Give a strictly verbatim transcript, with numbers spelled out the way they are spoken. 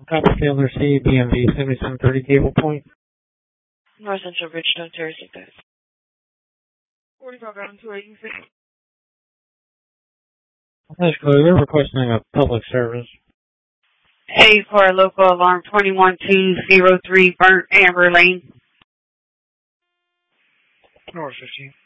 Copy Taylor C, B M V seventy-seven thirty Cable Point. North Central Bridgestone, Terrace six. forty-five Ground two eighty-six. Basically, we're requesting a public service. A for a local alarm twenty-one two oh three Burnt Amber Lane. North fifteen.